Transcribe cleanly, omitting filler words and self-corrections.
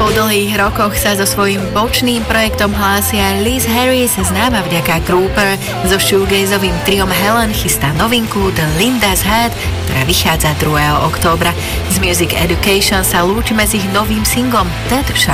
Po dlhých rokoch sa so svojím bočným projektom hlásia Liz Harris, známa vďaka Grouper. So shoegazovým triom Helen chystá novinku The Linda's Head, ktorá vychádza 2. októbra. Z Music Education sa lúčime s ich novým singlom Dead Shot.